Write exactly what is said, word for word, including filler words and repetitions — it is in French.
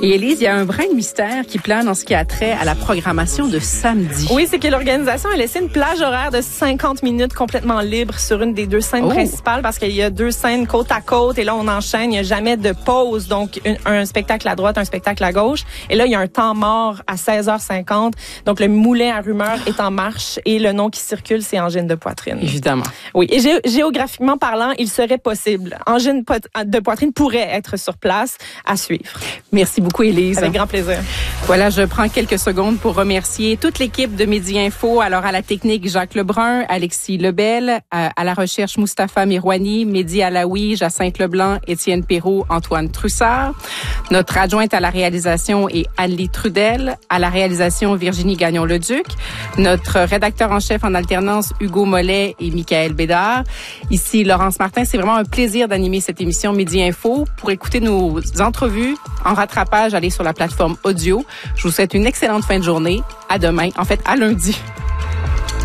Et Élise, il y a un brin de mystère qui plane en ce qui a trait à la programmation de samedi. Oui, c'est que l'organisation a laissé une plage horaire de cinquante minutes complètement libre sur une des deux scènes oh. principales parce qu'il y a deux scènes côte à côte et là, on enchaîne. Il n'y a jamais de pause. Donc, une, un spectacle à droite, un spectacle à gauche. Et là, il y a un temps mort à seize heures cinquante. Donc, le moulin à rumeurs est en marche et le nom qui circule, c'est angine de poitrine. Évidemment. Oui. Et gé- géographiquement parlant, il serait possible. Angine de poitrine pourrait être sur place à suivre. Merci beaucoup, Élise. Avec grand plaisir. Voilà, je prends quelques secondes pour remercier toute l'équipe de Midi Info. Alors, à la technique, Jacques Lebrun, Alexis Lebel, à, à la recherche, Mustapha Mirouani, Mehdi Alaoui, Jacinthe Leblanc, Étienne Perrault, Antoine Trussard. Notre adjointe à la réalisation est Anne-Lie Trudel. À la réalisation, Virginie Gagnon-Leduc. Notre rédacteur en chef en alternance, Hugo Mollet et Michael Bédard. Ici, Laurence Martin. C'est vraiment un plaisir d'animer cette émission Midi Info. Pour écouter nos entrevues en rattrapage, allez sur la plateforme audio. Je vous souhaite une excellente fin de journée. À demain. En fait, à lundi.